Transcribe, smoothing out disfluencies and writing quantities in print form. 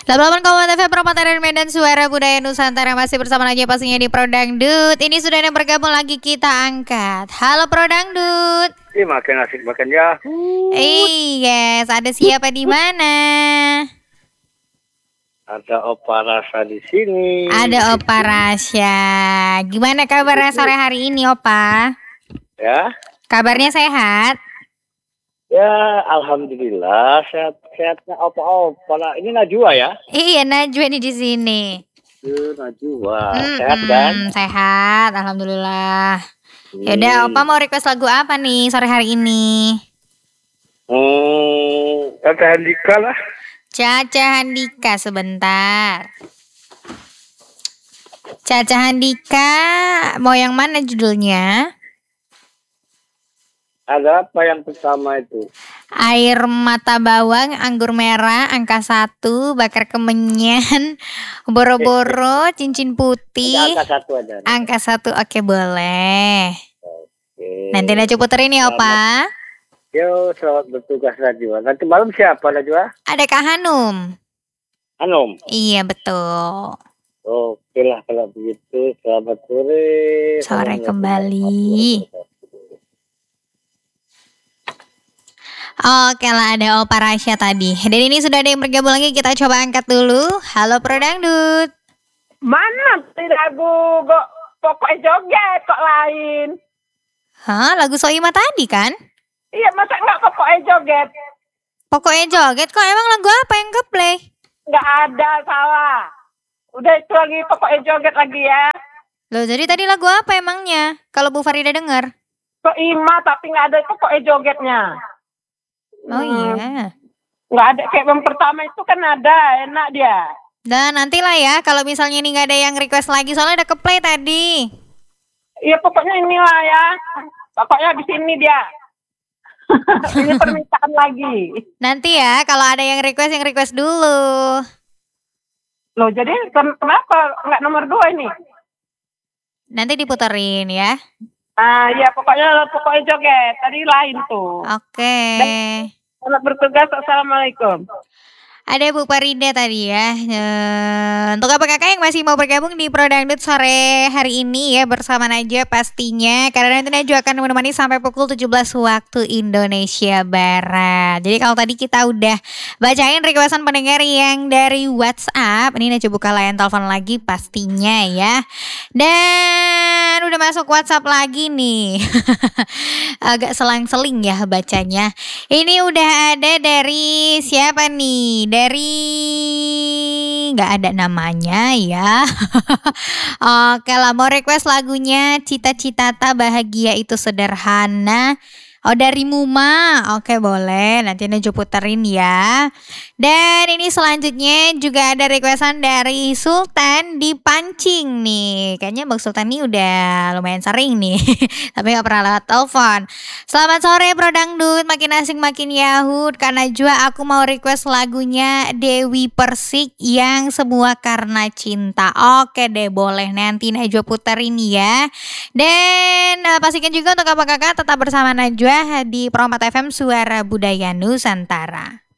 88,3 Promoter Medan Suara Budaya Nusantara masih bersama lagi pastinya di Pro Dangdut. Ini sudah ada yang bergabung lagi kita angkat. Halo Pro Dangdut. Makin asik makin ya. Yes, ada siapa di mana? Ada Opa Rasa di sini. Ada Opa Rasya. Gimana kabarnya sore hari ini, Opa? Ya. Kabarnya sehat? Ya, alhamdulillah sehatnya Opa. Nah, ini Najwa ya? Iya, Najwa nih di sini. Najwa. Sehat kan? Sehat, alhamdulillah. Yaudah, Opa mau request lagu apa nih sore hari ini? Caca Handika lah. Caca Handika sebentar. Caca Handika, mau yang mana judulnya? Ada apa yang pertama itu? Air mata bawang, anggur merah, angka 1, bakar kemenyan, boro-boro, cincin putih. Angka 1 aja. Angka 1, oke boleh. Oke. Nanti Najwa puterin ya, Opa. Yo, selamat bertugas Najwa. Nanti malam siapa Najwa? Ada Kak Hanum. Hanum? Iya, betul. Oke lah kalau begitu. Selamat sore. Sore kembali. Oke lah, ada Opa Rasya tadi. Dan ini sudah ada yang bergabung lagi, kita coba angkat dulu. Halo Pro Dangdut. Mana lagu kok pokoknya joget kok lain? Hah, lagu Soima tadi kan? Iya, masa nggak pokoknya joget? Pokoknya joget kok, emang lagu apa yang ke-play? Nggak ada, salah. Udah itu lagi pokoknya joget lagi ya. Loh, jadi tadi lagu apa emangnya? Kalau Bu Farida dengar? Soima tapi nggak ada pokoknya jogetnya. Oh iya. Nggak ada, kayak yang pertama itu kan ada, enak dia. Dan nantilah ya, kalau misalnya ini nggak ada yang request lagi, soalnya udah ke-play tadi. Iya, pokoknya inilah ya. Pokoknya di sini dia. Ini permintaan lagi. Nanti ya, kalau ada yang request dulu. Loh, jadi kenapa nggak nomor 2 ini? Nanti diputerin ya. Ya pokoknya joget. Tadi lain tuh. Oke. Selamat bertugas. Assalamualaikum. Ada Bu Farida tadi ya. Untuk kakak-kakak yang masih mau bergabung di Pro Dangdut sore hari ini ya, bersama Najwa pastinya. Karena nanti Najwa akan menemani sampai pukul 17 waktu Indonesia Barat. Jadi kalau tadi kita udah bacain requestan pendengar yang dari WhatsApp, ini Najwa buka layar telepon lagi pastinya ya. Dan udah masuk WhatsApp lagi nih. Agak selang-seling ya bacanya. Ini udah ada dari siapa nih? Dari nggak ada namanya ya. Oke lah, mau request lagunya Cita-cita tak bahagia itu sederhana. Oh, dari Muma. Oke, boleh. Nanti Najwa puterin ya. Dan ini selanjutnya juga ada requestan dari Sultan di Pancing nih. Kayaknya Bang Sultan ini udah lumayan sering nih. Tapi gak pernah lewat telepon. Selamat sore Pro Dangdut. Makin asing makin Yahud. Karena Najwa aku mau request lagunya Dewi Persik yang Semua Karena Cinta. Oke deh, boleh. Nanti Najwa puterin ya. Dan pastikan juga untuk kakak-kakak tetap bersama Najwa di Pro 4 FM Suara Budaya Nusantara.